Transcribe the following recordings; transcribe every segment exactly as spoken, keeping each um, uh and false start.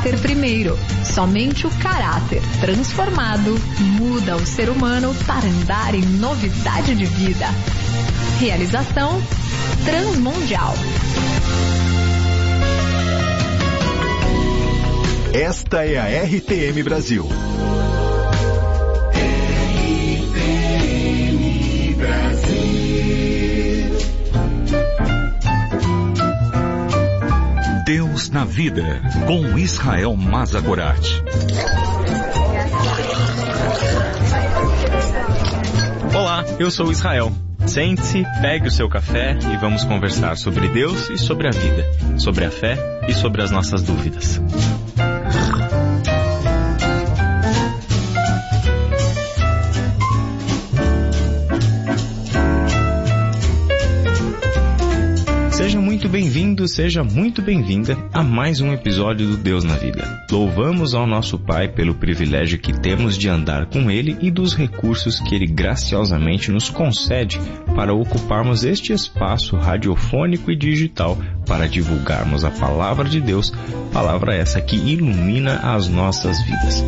caráter primeiro. Somente o caráter transformado muda o ser humano para andar em novidade de vida. Realização Transmundial. Esta é a R T M Brasil. R T M Brasil. Deus na Vida, com Israel Mazagorat. Olá, eu sou Israel. Sente-se, pegue o seu café e vamos conversar sobre Deus e sobre a vida, sobre a fé e sobre as nossas dúvidas. Seja muito bem-vindo, seja muito bem-vinda a mais um episódio do Deus na Vida. Louvamos ao nosso Pai pelo privilégio que temos de andar com Ele e dos recursos que Ele graciosamente nos concede para ocuparmos este espaço radiofônico e digital para divulgarmos a Palavra de Deus, palavra essa que ilumina as nossas vidas.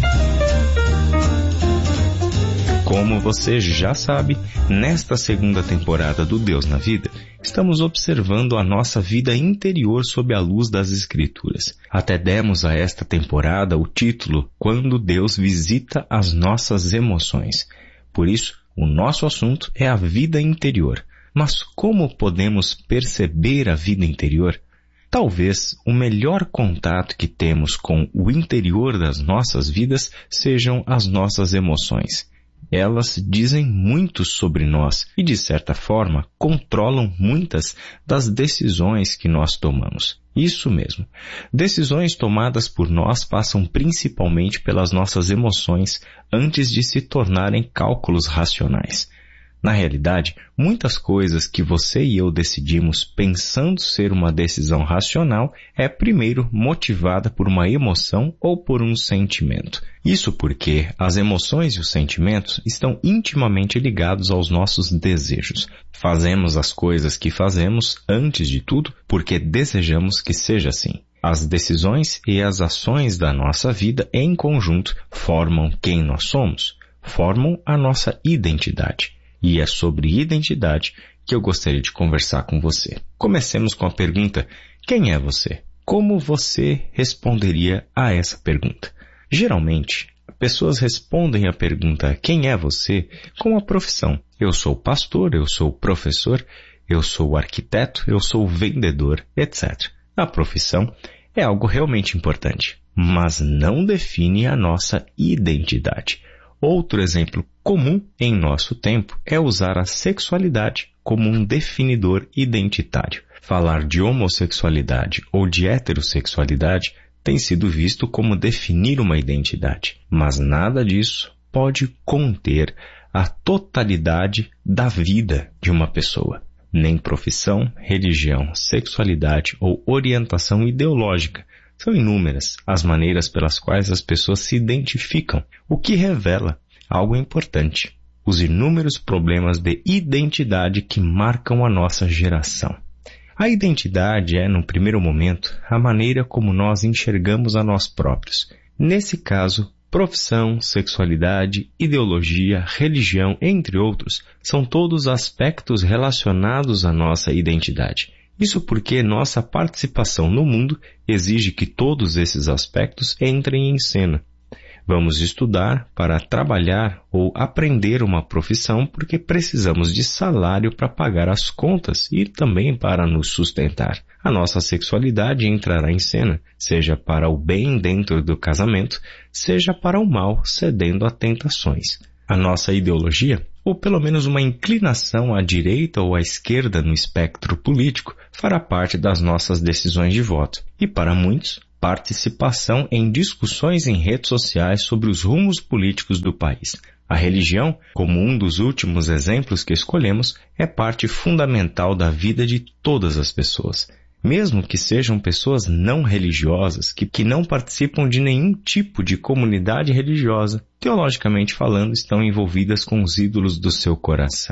Como você já sabe, nesta segunda temporada do Deus na Vida, estamos observando a nossa vida interior sob a luz das Escrituras. Até demos a esta temporada o título Quando Deus Visita as Nossas Emoções. Por isso, o nosso assunto é a vida interior. Mas como podemos perceber a vida interior? Talvez o melhor contato que temos com o interior das nossas vidas sejam as nossas emoções. Elas dizem muito sobre nós e, de certa forma, controlam muitas das decisões que nós tomamos. Isso mesmo. Decisões tomadas por nós passam principalmente pelas nossas emoções antes de se tornarem cálculos racionais. Na realidade, muitas coisas que você e eu decidimos pensando ser uma decisão racional é primeiro motivada por uma emoção ou por um sentimento. Isso porque as emoções e os sentimentos estão intimamente ligados aos nossos desejos. Fazemos as coisas que fazemos, antes de tudo, porque desejamos que seja assim. As decisões e as ações da nossa vida em conjunto formam quem nós somos, formam a nossa identidade. E é sobre identidade que eu gostaria de conversar com você. Comecemos com a pergunta: quem é você? Como você responderia a essa pergunta? Geralmente, pessoas respondem a pergunta quem é você com a profissão. Eu sou pastor, eu sou professor, eu sou arquiteto, eu sou vendedor, etcétera. A profissão é algo realmente importante, mas não define a nossa identidade. Outro exemplo comum em nosso tempo é usar a sexualidade como um definidor identitário. Falar de homossexualidade ou de heterossexualidade tem sido visto como definir uma identidade, mas nada disso pode conter a totalidade da vida de uma pessoa. Nem profissão, religião, sexualidade ou orientação ideológica. São inúmeras as maneiras pelas quais as pessoas se identificam, o que revela algo importante: os inúmeros problemas de identidade que marcam a nossa geração. A identidade é, no primeiro momento, a maneira como nós enxergamos a nós próprios. Nesse caso, profissão, sexualidade, ideologia, religião, entre outros, são todos aspectos relacionados à nossa identidade. Isso porque nossa participação no mundo exige que todos esses aspectos entrem em cena. Vamos estudar para trabalhar ou aprender uma profissão porque precisamos de salário para pagar as contas e também para nos sustentar. A nossa sexualidade entrará em cena, seja para o bem dentro do casamento, seja para o mal, cedendo a tentações. A nossa ideologia, ou pelo menos uma inclinação à direita ou à esquerda no espectro político, fará parte das nossas decisões de voto. E para muitos, participação em discussões em redes sociais sobre os rumos políticos do país. A religião, como um dos últimos exemplos que escolhemos, é parte fundamental da vida de todas as pessoas. Mesmo que sejam pessoas não religiosas, que, que não participam de nenhum tipo de comunidade religiosa, teologicamente falando, estão envolvidas com os ídolos do seu coração.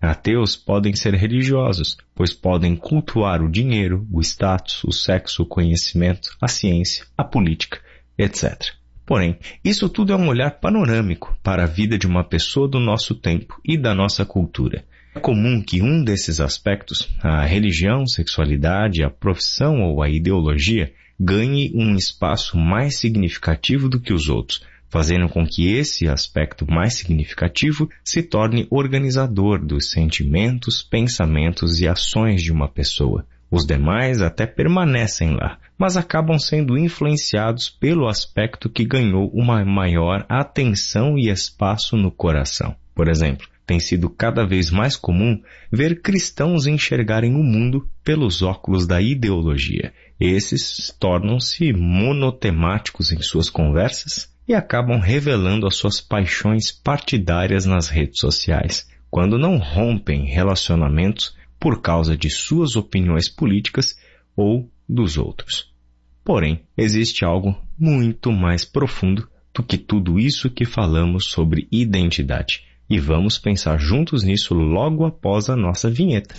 Ateus podem ser religiosos, pois podem cultuar o dinheiro, o status, o sexo, o conhecimento, a ciência, a política, etcétera. Porém, isso tudo é um olhar panorâmico para a vida de uma pessoa do nosso tempo e da nossa cultura. É comum que um desses aspectos, a religião, sexualidade, a profissão ou a ideologia, ganhe um espaço mais significativo do que os outros, fazendo com que esse aspecto mais significativo se torne organizador dos sentimentos, pensamentos e ações de uma pessoa. Os demais até permanecem lá, mas acabam sendo influenciados pelo aspecto que ganhou uma maior atenção e espaço no coração. Por exemplo, tem sido cada vez mais comum ver cristãos enxergarem o mundo pelos óculos da ideologia. Esses tornam-se monotemáticos em suas conversas e acabam revelando as suas paixões partidárias nas redes sociais, quando não rompem relacionamentos por causa de suas opiniões políticas ou dos outros. Porém, existe algo muito mais profundo do que tudo isso que falamos sobre identidade. E vamos pensar juntos nisso logo após a nossa vinheta.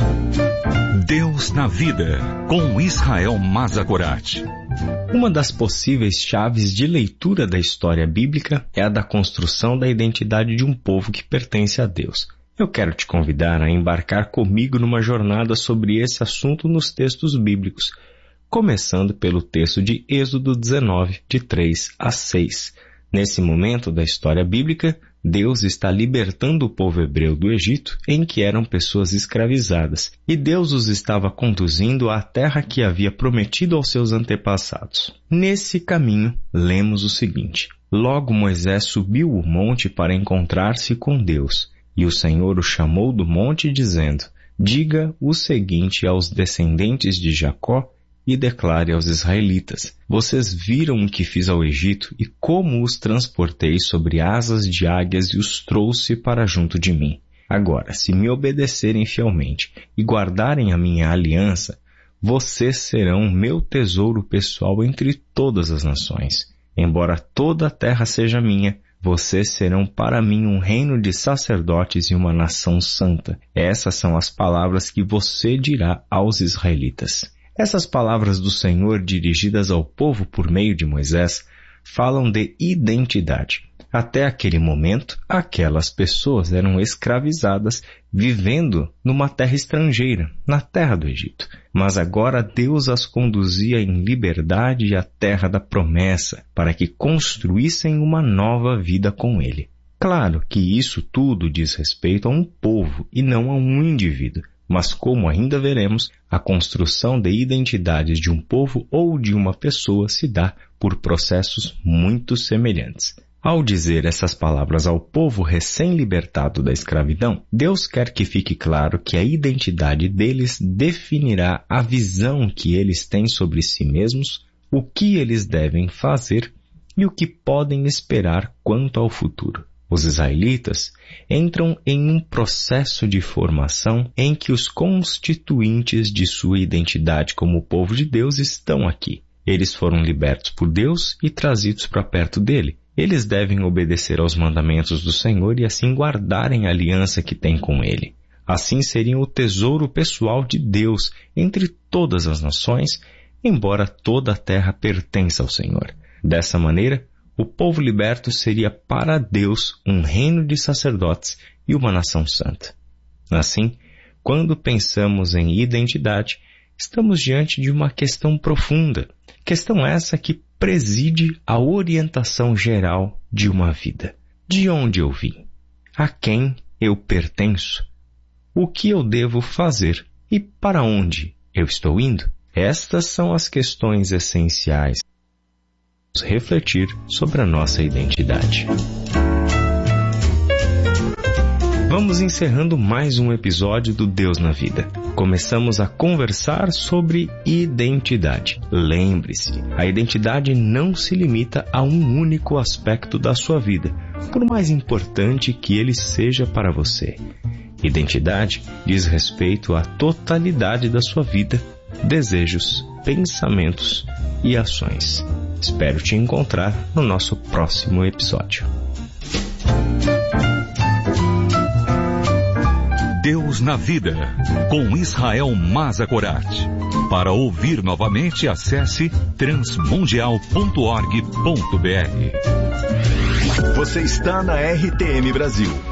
Deus na Vida, com Israel Mazagorat. Uma das possíveis chaves de leitura da história bíblica é a da construção da identidade de um povo que pertence a Deus. Eu quero te convidar a embarcar comigo numa jornada sobre esse assunto nos textos bíblicos, começando pelo texto de Êxodo dezenove, de três a seis. Nesse momento da história bíblica, Deus está libertando o povo hebreu do Egito, em que eram pessoas escravizadas, e Deus os estava conduzindo à terra que havia prometido aos seus antepassados. Nesse caminho, lemos o seguinte: Logo Moisés subiu o monte para encontrar-se com Deus, e o Senhor o chamou do monte, dizendo: Diga o seguinte aos descendentes de Jacó, e declare aos israelitas: Vocês viram o que fiz ao Egito e como os transportei sobre asas de águias e os trouxe para junto de mim. Agora, se me obedecerem fielmente e guardarem a minha aliança, vocês serão meu tesouro pessoal entre todas as nações. Embora toda a terra seja minha, vocês serão para mim um reino de sacerdotes e uma nação santa. Essas são as palavras que você dirá aos israelitas. Essas palavras do Senhor dirigidas ao povo por meio de Moisés falam de identidade. Até aquele momento, aquelas pessoas eram escravizadas, vivendo numa terra estrangeira, na terra do Egito. Mas agora Deus as conduzia em liberdade à terra da promessa, para que construíssem uma nova vida com Ele. Claro que isso tudo diz respeito a um povo e não a um indivíduo. Mas como ainda veremos, a construção de identidades de um povo ou de uma pessoa se dá por processos muito semelhantes. Ao dizer essas palavras ao povo recém-libertado da escravidão, Deus quer que fique claro que a identidade deles definirá a visão que eles têm sobre si mesmos, o que eles devem fazer e o que podem esperar quanto ao futuro. Os israelitas entram em um processo de formação em que os constituintes de sua identidade como povo de Deus estão aqui. Eles foram libertos por Deus e trazidos para perto dele. Eles devem obedecer aos mandamentos do Senhor e assim guardarem a aliança que têm com ele. Assim seriam o tesouro pessoal de Deus entre todas as nações, embora toda a terra pertença ao Senhor. Dessa maneira, o povo liberto seria para Deus um reino de sacerdotes e uma nação santa. Assim, quando pensamos em identidade, estamos diante de uma questão profunda, questão essa que preside a orientação geral de uma vida. De onde eu vim? A quem eu pertenço? O que eu devo fazer? E para onde eu estou indo? Estas são as questões essenciais. Refletir sobre a nossa identidade. Vamos encerrando mais um episódio do Deus na Vida. Começamos a conversar sobre identidade. Lembre-se, a identidade não se limita a um único aspecto da sua vida, por mais importante que ele seja para você. Identidade diz respeito à totalidade da sua vida, desejos, pensamentos e ações. Espero te encontrar no nosso próximo episódio. Deus na Vida, com Israel Mazagorat. Para ouvir novamente, acesse transmundial ponto org ponto br. Você está na R T M Brasil.